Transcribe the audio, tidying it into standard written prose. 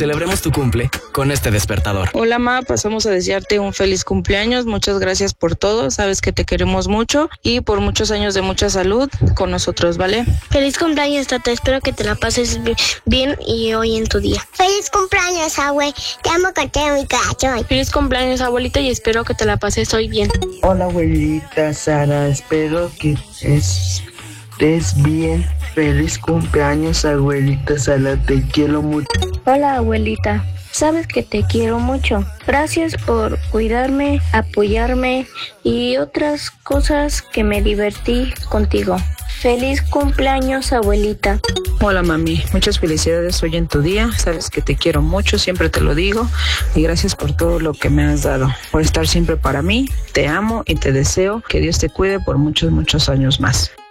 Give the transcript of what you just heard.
Celebremos tu cumple con este despertador. Hola, ma, pasamos a desearte un feliz cumpleaños. Muchas gracias por todo. Sabes que te queremos mucho y por muchos años de mucha salud con nosotros, ¿vale? Feliz cumpleaños, tata. Espero que te la pases bien y hoy en tu día. Feliz cumpleaños, abue. Te amo con todo mi corazón. Feliz cumpleaños, abuelita, y espero que te la pases hoy bien. Hola, abuelita Sara. Espero que estés bien. Feliz cumpleaños, abuelita Sara. Te quiero mucho. Hola, abuelita. Sabes que te quiero mucho. Gracias por cuidarme, apoyarme y otras cosas que me divertí contigo. Feliz cumpleaños, abuelita. Hola, mami. Muchas felicidades hoy en tu día. Sabes que te quiero mucho, siempre te lo digo. Y gracias por todo lo que me has dado. Por estar siempre para mí. Te amo y te deseo que Dios te cuide por muchos, muchos años más.